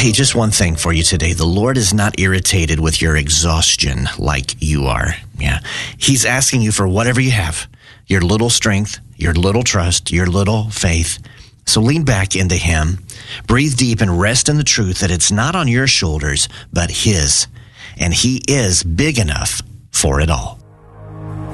Hey, just one thing for you today. The Lord is not irritated with your exhaustion like you are. Yeah. He's asking you for whatever you have, your little strength, your little trust, your little faith. So lean back into him, breathe deep, and rest in the truth that it's not on your shoulders, but his. And he is big enough for it all.